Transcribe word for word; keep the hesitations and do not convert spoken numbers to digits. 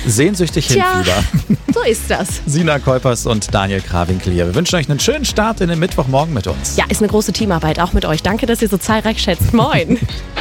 sehnsüchtig Tja, hinfieber. so ist das. Sina Kolpers und Daniel Krawinkel hier. Wir wünschen euch einen schönen Start in den Mittwochmorgen mit uns. Ja, ist eine große Teamarbeit, auch mit euch. Danke, dass ihr so zahlreich schätzt. Moin.